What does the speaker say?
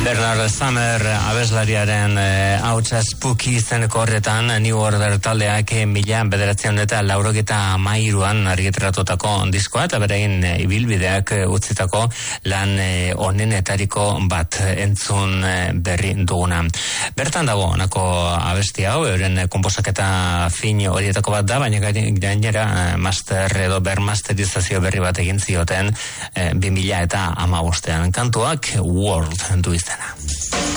Bernard Summer abeslariaren hautsa Spooky izeneko horretan New Order taldeak 1983an argitaratutako diskoa eta berein ibilbideak utzitako lan onenetariko bat entzun berri duguna. Bertan dago honako abesti hau, euren konposaketa fin horietako bat da, baina gainera master edo bermasterizazio berri bat egin zioten 2015an. Kantuak World du izena.